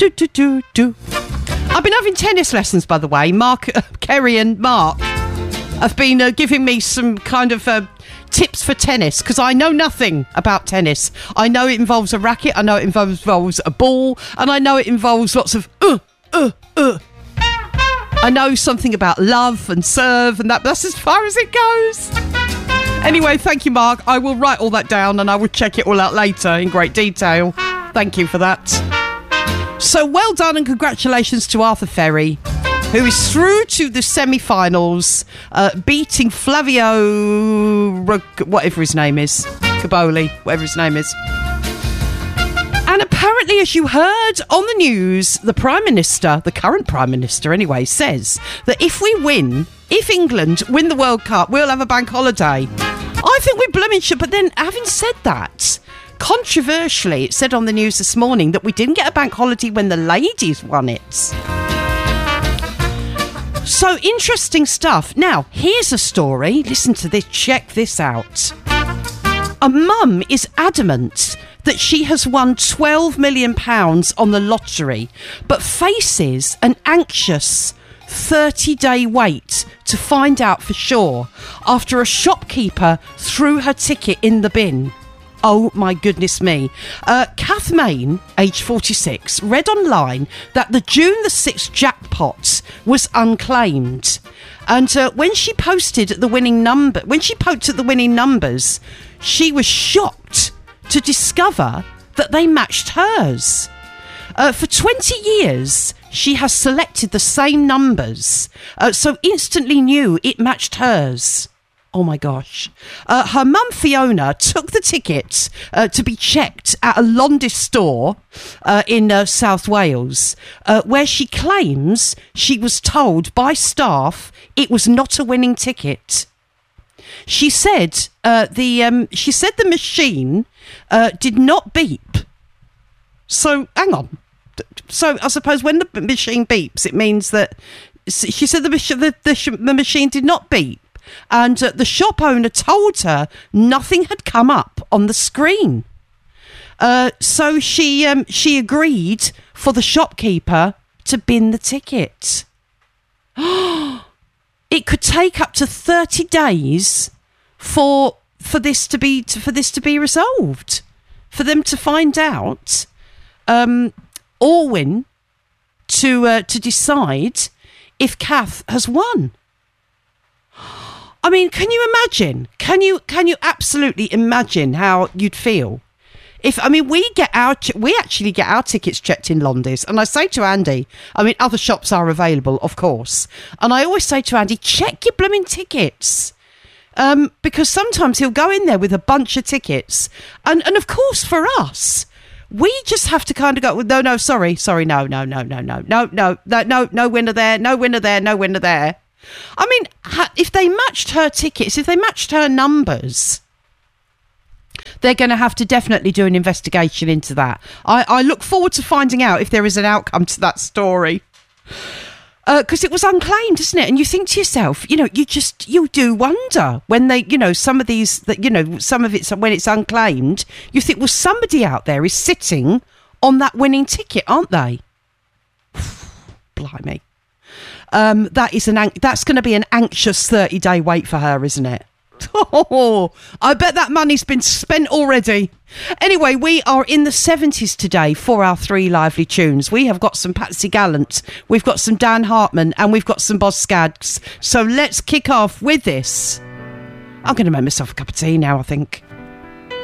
I've been having tennis lessons, by the way. Kerry and Mark have been giving me some kind of tips for tennis, because I know nothing about tennis. I know it involves a racket, I know it involves a ball, and I know it involves lots of I know something about love and serve, and that's as far as it goes. Anyway, thank you, Mark. I will write all that down and I will check it all out later in great detail. Thank you for that. So well done and congratulations to Arthur Ferry, who is through to the semi-finals, beating Flavio, whatever his name is, Caboli, whatever his name is. And apparently, as you heard on the news, the Prime Minister, the current Prime Minister anyway, says that if England win the World Cup, we'll have a bank holiday. I think we blooming should. But then, having said that, controversially, it said on the news this morning that we didn't get a bank holiday when the ladies won it. So, interesting stuff. Now, here's a story. Listen to this. Check this out. A mum is adamant that she has won £12 million on the lottery, but faces an anxious 30-day wait to find out for sure after a shopkeeper threw her ticket in the bin. Oh my goodness me. Kath Main, aged 46, read online that the June the 6th jackpot was unclaimed. And when she posted the winning numbers, she was shocked to discover that they matched hers. For 20 years, she has selected the same numbers, so instantly knew it matched hers. Oh my gosh. Her mum Fiona took the ticket to be checked at a Londis store in South Wales, where she claims she was told by staff it was not a winning ticket. She said the machine did not beep. So hang on. So I suppose when the machine beeps, it means that she said the machine did not beep, and the shop owner told her nothing had come up on the screen. So she agreed for the shopkeeper to bin the ticket. It could take up to 30 days for this to be resolved, for them to find out, Orwin to decide if Kath has won. I mean, can you imagine? Can you absolutely imagine how you'd feel? We actually get our tickets checked in Londis, and I say to Andy, other shops are available, of course, and I always say to Andy, check your blooming tickets, because sometimes he'll go in there with a bunch of tickets, and of course for us, we just have to kind of go, no, sorry, no winner there, no winner there. If they matched her tickets, if they matched her numbers, they're going to have to definitely do an investigation into that. I look forward to finding out if there is an outcome to that story. Because it was unclaimed, isn't it? And you think to yourself, you do wonder when they, some of it's when it's unclaimed, you think, well, somebody out there is sitting on that winning ticket, aren't they? Blimey. That's going to be an anxious 30-day wait for her, isn't it? Oh, I bet that money's been spent already. Anyway, we are in the 70s today for our three lively tunes. We have got some Patsy Gallant, we've got some Dan Hartman, and we've got some Boz Scaggs. So let's kick off with this. I'm going to make myself a cup of tea now, I think.